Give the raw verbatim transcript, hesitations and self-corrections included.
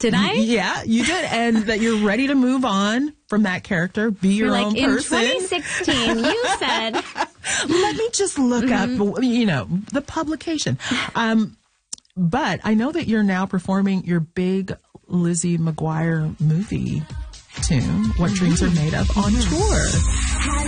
Did I? Yeah, you did. And that you're ready to move on from that character, be your You're own like, person. in twenty sixteen, you said. Let me just look Mm-hmm. up, you know, the publication. Um, but I know that you're now performing your big Lizzie McGuire movie tune, What Dreams Are Made Of, on tour.